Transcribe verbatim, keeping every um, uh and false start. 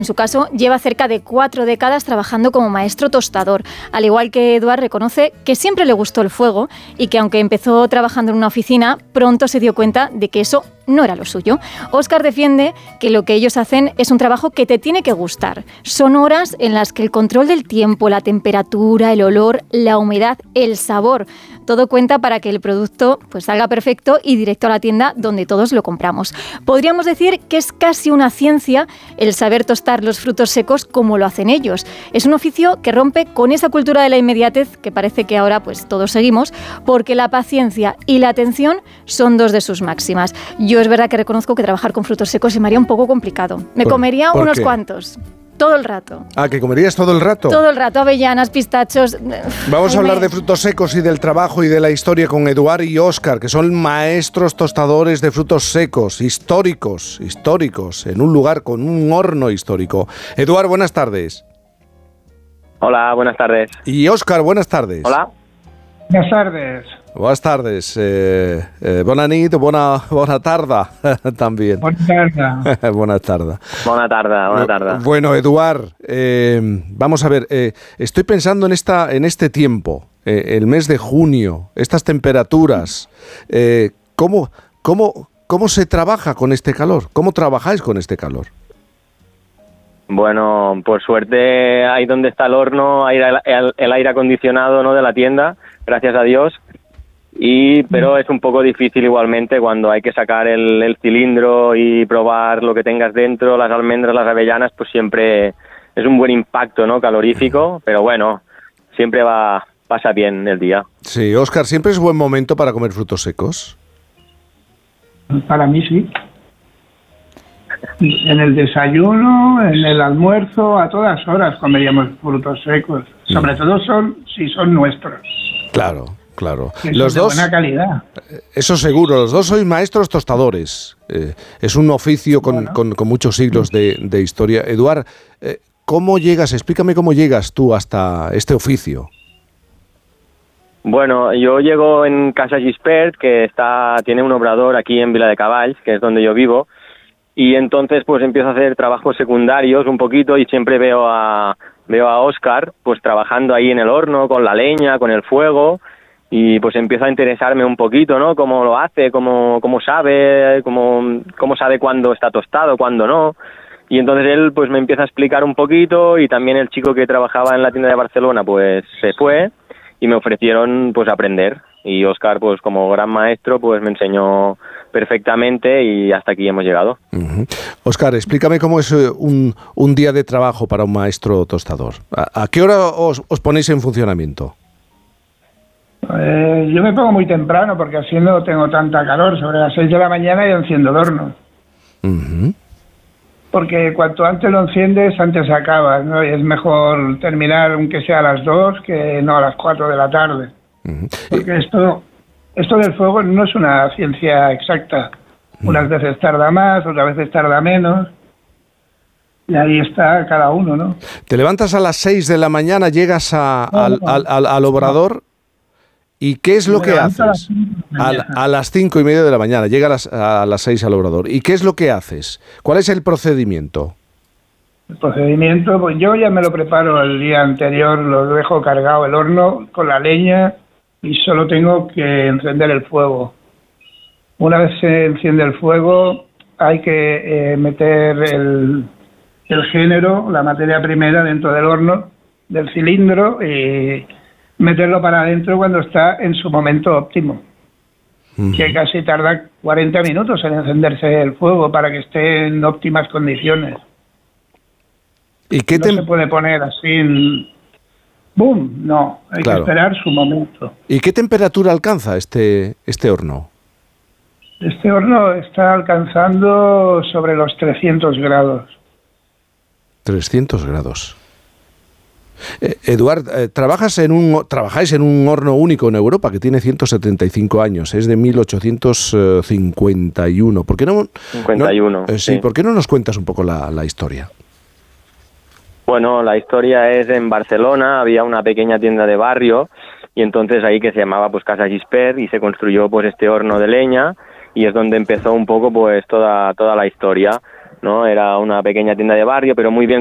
En su caso, lleva cerca de cuatro décadas trabajando como maestro tostador. Al igual que Eduard, reconoce que siempre le gustó el fuego y que aunque empezó trabajando en una oficina, pronto se dio cuenta de que eso no era lo suyo. Óscar defiende que lo que ellos hacen es un trabajo que te tiene que gustar. Son horas en las que el control del tiempo, la temperatura, el olor, la humedad, el sabor, todo cuenta para que el producto pues salga perfecto y directo a la tienda donde todos lo compramos. Podríamos decir que es casi una ciencia el saber tostar los frutos secos como lo hacen ellos. Es un oficio que rompe con esa cultura de la inmediatez que parece que ahora pues todos seguimos, porque la paciencia y la atención son dos de sus máximas. Yo es verdad que reconozco que trabajar con frutos secos se me haría un poco complicado. Me ¿Por, comería ¿por unos qué? cuantos. Todo el rato. Ah, ¿que comerías todo el rato? Todo el rato, avellanas, pistachos. Vamos Ay, a hablar me... de frutos secos y del trabajo y de la historia con Eduard y Óscar, que son maestros tostadores de frutos secos, históricos, históricos, en un lugar con un horno histórico. Eduard, buenas tardes. Hola, buenas tardes. Y Óscar, buenas tardes. Hola. Buenas tardes. Buenas tardes. Eh, eh, bona nit, buena, buena tarda también. Buenas tardes. Buenas tardes. Buena tarde, buena tarde. Bueno, Eduard, eh, vamos a ver, eh, estoy pensando en, esta, en este tiempo, eh, el mes de junio, estas temperaturas, eh, ¿cómo, cómo, ¿cómo se trabaja con este calor? ¿Cómo trabajáis con este calor? Bueno, por suerte ahí donde está el horno, hay el, el, el aire acondicionado, ¿no?, de la tienda, gracias a Dios. Y pero es un poco difícil igualmente cuando hay que sacar el, el cilindro y probar lo que tengas dentro, las almendras, las avellanas, pues siempre es un buen impacto, ¿no?, calorífico, pero bueno, siempre va pasa bien el día. Sí, Óscar, ¿siempre es buen momento para comer frutos secos? Para mí sí. En el desayuno, en el almuerzo, a todas horas comeríamos frutos secos. Sobre mm. todo son si son nuestros. Claro. Claro. Que los son de dos, buena calidad. Eso seguro, los dos sois maestros tostadores. Eh, es un oficio con, bueno. con, con muchos siglos de, de historia. Eduard, eh, ¿cómo llegas? Explícame cómo llegas tú hasta este oficio. Bueno, yo llego en Casa Gispert, que está tiene un obrador aquí en Viladecavalls, que es donde yo vivo, y entonces pues empiezo a hacer trabajos secundarios un poquito y siempre veo a veo a Óscar pues trabajando ahí en el horno con la leña, con el fuego. Y pues empiezo a interesarme un poquito, ¿no? Cómo lo hace, cómo, cómo sabe, cómo, cómo sabe cuándo está tostado, cuándo no. Y entonces él pues me empieza a explicar un poquito y también el chico que trabajaba en la tienda de Barcelona pues se fue y me ofrecieron pues aprender. Y Óscar pues como gran maestro pues me enseñó perfectamente y hasta aquí hemos llegado. Uh-huh. Óscar, explícame cómo es un, un día de trabajo para un maestro tostador. ¿A, a qué hora os, os ponéis en funcionamiento? Eh, yo me pongo muy temprano porque así no tengo tanta calor. Sobre las seis de la mañana yo enciendo el horno. Uh-huh. Porque cuanto antes lo enciendes, antes acabas, ¿no? Y es mejor terminar aunque sea a las dos que no a las cuatro de la tarde. Uh-huh. Porque esto, esto del fuego no es una ciencia exacta. Uh-huh. Unas veces tarda más, otras veces tarda menos. Y ahí está cada uno, ¿no? Te levantas a las seis de la mañana, llegas a, no, al, no, al, al, al obrador... No. ¿Y qué es lo que haces? A, a las cinco y media de la mañana, llega a las, a las seis al obrador. ¿Y qué es lo que haces? ¿Cuál es el procedimiento? El procedimiento, pues yo ya me lo preparo el día anterior, lo dejo cargado el horno con la leña y solo tengo que encender el fuego. Una vez se enciende el fuego, hay que eh, meter el, el género, la materia primera dentro del horno, del cilindro y... meterlo para adentro cuando está en su momento óptimo, uh-huh. que casi tarda cuarenta minutos en encenderse el fuego para que esté en óptimas condiciones. ¿Y qué no te... se puede poner así, ¡boom! No, hay claro. que esperar su momento. ¿Y qué temperatura alcanza este, este horno? Este horno está alcanzando sobre los trescientos grados. trescientos grados. Eh, Eduard, eh, trabajas en un, trabajáis en un horno único en Europa que tiene ciento setenta y cinco años, es de mil ochocientos cincuenta y uno. ¿Por qué no, cincuenta y uno, no, eh, sí, sí. ¿Por qué no nos cuentas un poco la, la historia? Bueno, la historia es en Barcelona, había una pequeña tienda de barrio y entonces ahí que se llamaba pues Casa Gispert y se construyó pues este horno de leña y es donde empezó un poco pues toda, toda la historia. ¿no? Era una pequeña tienda de barrio, pero muy bien